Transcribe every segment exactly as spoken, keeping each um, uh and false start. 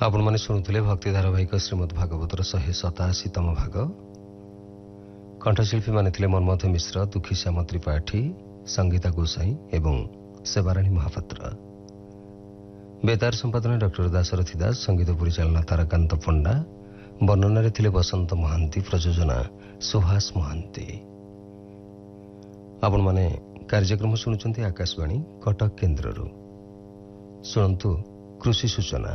आपण माने शुणुले भक्ति धारावाहिक श्रीमद भागवतर शहे सताशीतम भाग। कंठशिल्पी माने थिले मनमोहन मिश्र, दुखी श्याम त्रिपाठी, संगीता गोसाई एवं सेवाराणी महापात्र। बेतार संपादन डॉक्टर दाशरथी दास, संगीत परिचालना ताराकांत पंडा, वर्णन थिले बसंत महांती, प्रयोजना सुहास महांती। आपण माने कार्यक्रम शुणुचंती आकाशवाणी कटक केन्द्ररू। शुणु कृषि सूचना।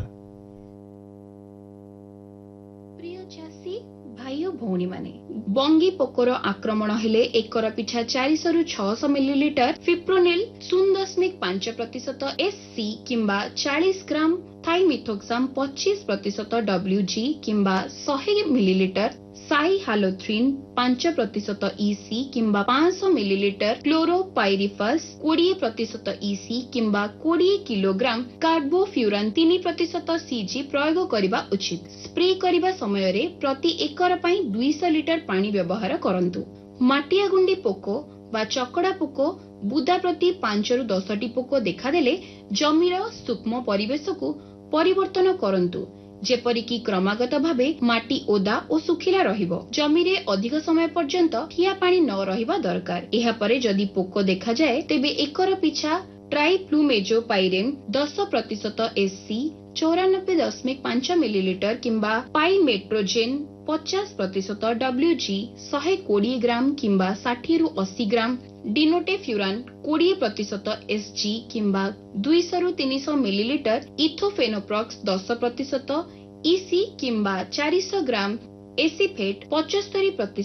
प्रिय चाषी भाई और भौणी माने, बंगी पोकर आक्रमण हेले एकर पिछा चार सौ रु छह सौ मिलीलीटर फिप्रोनिल शून्य दशमिक पांच प्रतिशत एससी किंबा चालीस ग्राम थाइमिथोक्साम पच्चीस प्रतिशत डब्ल्यूजी किंबा सौ मिलीलीटर साई हालोथ्रिन पांच प्रतिशत इसी किंबा पांच सौ मिलीलीटर क्लोरोपाइरिफस बीस प्रतिशत इसी किंबा बीस किलोग्राम कार्बोफ्यूरान तीन प्रतिशत सीजी प्रयोग करने उचित। स्प्रे करने समय रे प्रति एकर पई दो सौ लिटर पानी व्यवहार करंतु। माटिया गुंडी पोको बा चकड़ा पोको बुदा प्रति पांच रु दस टी पोको देखादेले जमीर सूक्ष्म परिवेश को परिवर्तन करंतु, जेपरिकी क्रमागत भावे माटी ओदा और सुखिला रहिबो। जमीरे अधिक समय पर्यंत ठिया पानी न रहिबा दरकार। एहा परे जदि पोको देखा जाए तेबे एकर पिछा ट्राइफ्लूमेजोपाइरेन दस प्रतिशत एससी चौरानबे दशमिक पांच मिलीलीटर किंबा पाइमेट्रोजेन पचास प्रतिशत डब्ल्यूजी सौ बीस ग्राम किंबा साठ रु अस्सी ग्राम डिनोटेफ्यूरान बीस प्रतिशत एसजी किंबा दो सौ रु तीन सौ मिलीलीटर इथोफेनोप्रॉक्स दस प्रतिशत इसी किंबा चार सौ ग्राम एसिफेट पचहत्तर प्रतिशत